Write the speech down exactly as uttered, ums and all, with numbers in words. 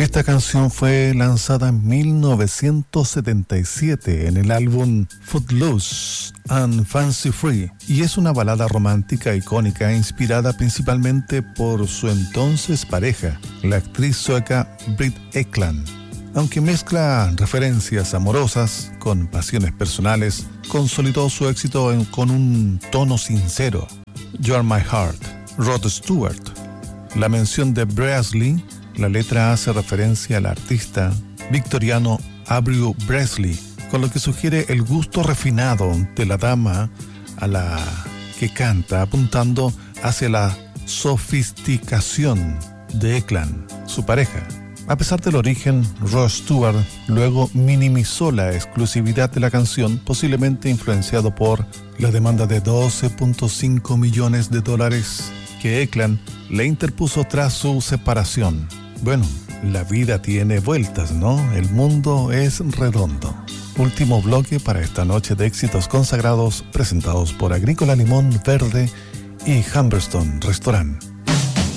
Esta canción fue lanzada en mil novecientos setenta y siete en el álbum Footloose and Fancy Free y es una balada romántica icónica inspirada principalmente por su entonces pareja, la actriz sueca Britt Ekland. Aunque mezcla referencias amorosas con pasiones personales, consolidó su éxito en, con un tono sincero. You Are My Heart, Rod Stewart. La mención de Bresley, la letra hace referencia al artista victoriano Avril Bresley, con lo que sugiere el gusto refinado de la dama a la que canta, apuntando hacia la sofisticación de Ekland, su pareja. A pesar del origen, Rod Stewart luego minimizó la exclusividad de la canción, posiblemente influenciado por la demanda de doce punto cinco millones de dólares que Ekland le interpuso tras su separación. Bueno, la vida tiene vueltas, ¿no? El mundo es redondo. Último bloque para esta noche de éxitos consagrados presentados por Agrícola Limón Verde y Humberstone Restaurant.